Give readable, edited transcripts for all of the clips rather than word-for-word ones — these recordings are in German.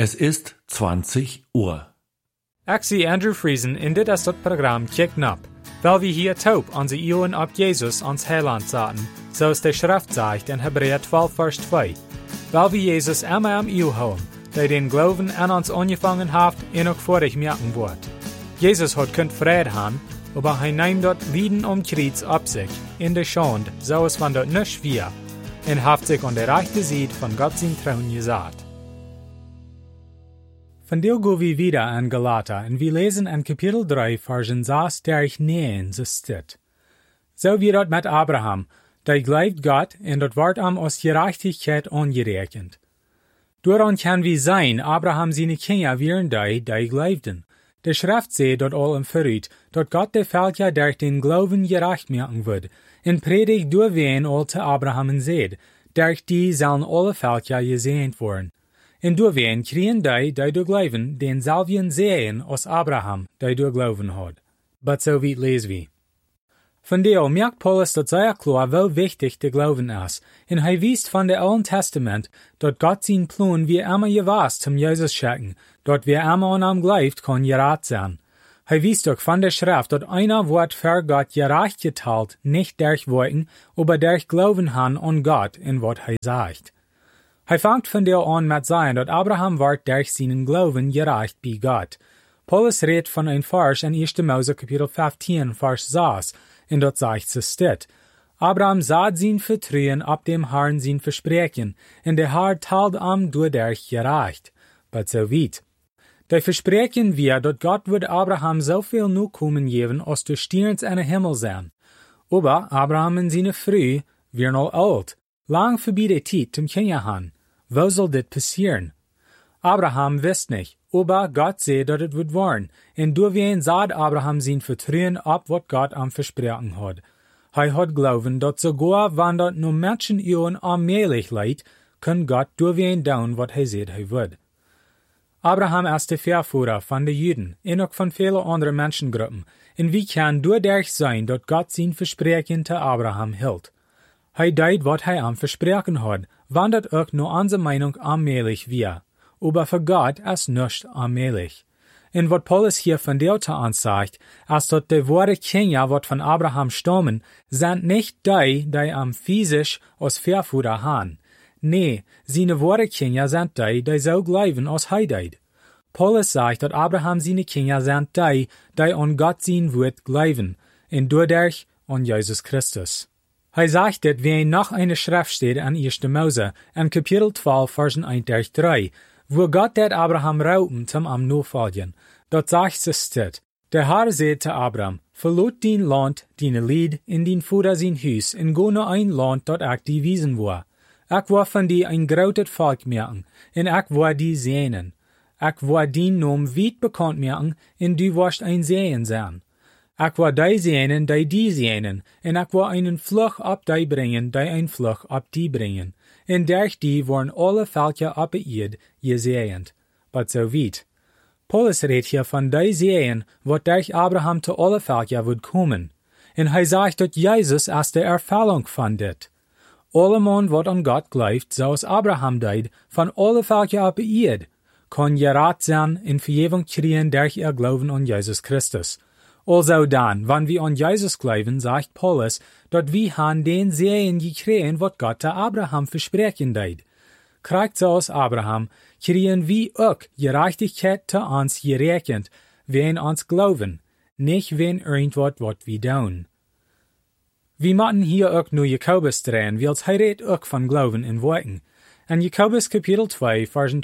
Es ist 20 Uhr. Ik zie Andrew Friesen in dit is het programma Kicken Up, weil wir hier taub onze Ohren op Jesus ons Heiland zaten, zoals de Schrift zegt in Hebräer 12 vers 2. Weil wir Jesus immer am Ohr haben, der den Glauben an uns angefangen hat und auch vor dich merken wird. Jesus hat könnt Frieden haben, aber er nimmt dort Lieden Kreuz ab sich, in der Schande, so es von dort nicht schwer, und hat sich an der rechten Seite von Gott sein Thron gesagt. Von der gehen wir wieder an Galater, und wir lesen in Kapitel 3, Versen 6, der ich nähen, so steht. So wie dort mit Abraham, der glaubt Gott, und dort wird ihm aus Gerechtigkeit angerechnet. Daran kann wir sein, Abraham seine Kinder wären die glaubten. Der Schrift sagt dort all im Verrät, dort Gott der Völker durch den Glauben gerecht machen wird, und predigt durch wen all zu Abraham seht, durch die sollen alle Völker gesegnet worden. Und durch wen kriegen die durch Glauben, den selben sehen aus Abraham, die durch Glauben hat. But so weit lesen wir. Von der merkt Paulus dort sehr klar, wie wichtig der Glauben ist. Und er wies von der Alten Testament, dort Gott sein Plan wie immer gewusst zum Jesus schicken, dort wer immer an ihm glaubt, kann gerat sein. Er wies doch von der Schrift, dort einer wird für Gott gerecht geteilt, nicht durch Worten, aber durch Glauben han an Gott in was er sagt. Er fängt von der an mit sein, dort Abraham wird durch seinen Glauben gerecht bei Gott. Paulus redet von ein Vers in 1. Mose Kapitel 15, Vers 6, und dort sagt es steht, Abraham sah sein Vertrauen ab dem Herrn sein Versprechen, und der Herr teilt ihm dadurch gerecht. But so weit. Der Versprechen wir, dort Gott wird Abraham so viel Nachkommen geben, als der Sterns in den Himmel sein. Aber Abraham und seine Frau wären all alt, lang vorbei der Zeit zum Kinder haben. Wo soll das passieren? Abraham wisst nicht, aber Gott sieht, dass es wird werden. Und durch wen sagt Abraham sein Vertrauen ab, was Gott am Versprechen hat. Er hat glauben, dass sogar, wenn dort nur Menschen ihren allmählich leid, kann Gott durch wen tun, was er sieht, er wird. Abraham ist der Vorführer von den Juden, und auch von vielen anderen Menschengruppen, und wie kann dadurch sein, dass Gott sein Versprechen zu Abraham hielt. Er deut, was er am Versprechen hat, wenn das auch nur unsere Meinung allmählich wir. Aber für Gott ist nichts allmählich. Und was Paulus hier von der zu uns sagt, ist, dass die wahre Kinder, was von Abraham stammen, sind nicht die am physisch als Vorführer haben. Nee, seine wahre Kinder sind die so glauben als er deut. Paulus sagt, dass Abraham seine Kinder sind die an Gott sein Wort glauben, und dadurch an Jesus Christus. Er sagt das, wie noch eine Schrift steht an 1. Mose, in Kapitel 12, Versen 1-3, wo Gott det Abraham rauten zum am nachfolgen. Dort sagt es steht, der Herr sagt zu Abraham, verlot dein Land, deine Lied, in dein Vater sein Haus, in go nur ein Land, dort ich die wiesen war. Ich war von dir ein großes Volk merken, und ich war die Sehnen. Ich war dein Nom weit bekannt merken, und du warst ein Sehen sein. Ich war die Sehnen, die Sehnen, und ich war einen Fluch ab die bringen, die ein Fluch ab die bringen. Und durch die waren alle Völker ab der Erde gesehend. But so weit. Paulus redet hier von die Sehen, was durch Abraham zu alle Völker wird kommen. Und er sagt, dass Jesus ist der Erfüllung von dit. Alle Mann, was an Gott glaubt, so als Abraham deed, von alle Völker ab der Erde, kann gerat sein in Vergebung kriegen durch ihr Glauben an Jesus Christus. Also dann, wenn wir an Jesus glauben, sagt Paulus, dass wir han den Sehen gekriegen, was Gott zu Abraham versprechen deed. Kriegt so aus Abraham, kriegen wir auch Gerechtigkeit zu uns gerechnet, wen uns glauben, nicht wen irgendwas, was wir tun. Wir machen hier auch nur Jakobus drehen, weil er redet auch von Glauben in Worten. In Jakobus Kapitel 2, Versen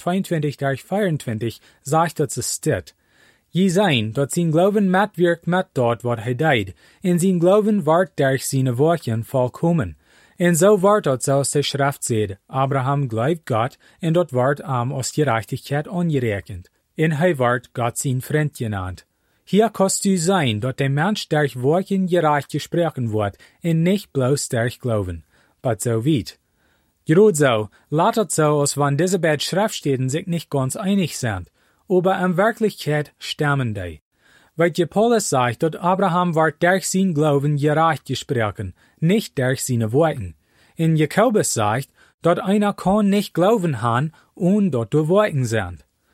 22-24 sagt es steht, Je sein, dat sein Glauben mitwirkt mit dort, wat hij deed, en sein Glauben ward durch seine Worten vollkommen. En so ward dat zoals de Schrift zegt, Abraham glaubt Gott, en dat ward am aus Gerechtigkeit angerechnet. En hij ward Gott sein Freund genannt. Hier kost du sein, dat der Mensch durch Worten gerecht gesprochen wird, en nicht bloß durch Glauben. But so weit. Gerade so, latet so, als wenn diese beiden Schriftstellen sich nicht ganz einig sind. Aber in Wirklichkeit stimmen die. Weil Paulus sagt, dass Abraham ward durch sein Glauben gerecht gesprochen, nicht durch seine Worten. In Jakobus sagt, dass einer kann nicht glauben haben und dort durch Worten sind.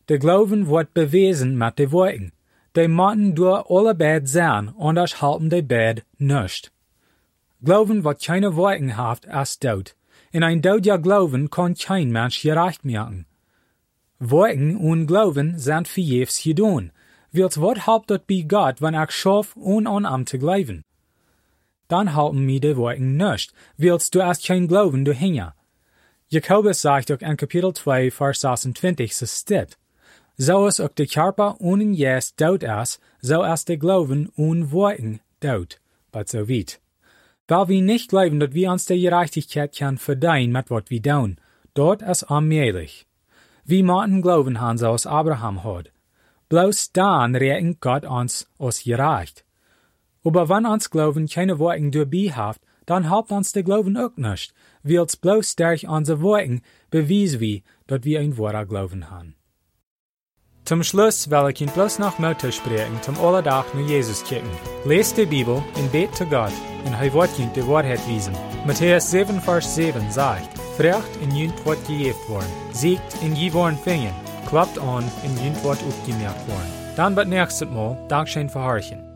De Glauben wordt bewezen met de werken. De moeten door alle beide zijn, anders helpen de beide nicht. Glauben wat keine werken heeft als dood. In ein doodja Glauben kann kein Mensch gerecht machen. Werken und Glauben sind verjefs gedaan. Wils wat helpt dat bij God, wenn ich schaf und an te glauben? Dann helpen mir de werken nicht, wils du hast kein Glauben du hinja. Jakobus sagt auch in Kapitel 2, Vers 26, so steht: So is auch de Körper ohne Jes dood is, so ist de Glauben und Werken dood. But so weit. Weil wir nicht glauben, dass wir uns der Gerechtigkeit können verdienen mit was wir tun, dort ist unmöglich. Wir müssen Glauben haben, so als Abraham hat. Bloß dann rechnet Gott uns als gerecht. Aber wenn uns Glauben keine Werken dabei hat, dann helpt uns der Glauben auch nicht, weil bloß durch unsere Werken beweisen wir, dass wir ein wahrer Glauben haben. Zum Schluss will ich Ihnen bloß noch Mut sprechen, zum Allerdach nach Jesus kicken. Lest die Bibel und bet zu Gott, und er wird Ihnen die Wahrheit wiesen. Matthäus 7, Vers 7 sagt: Frecht und Jünt wird gejeft worden, siegt und je worden fingen, klappt an und Jünt wird aufgemerkt worden. Dann bis nächstes Mal, Dankeschön für Horchen.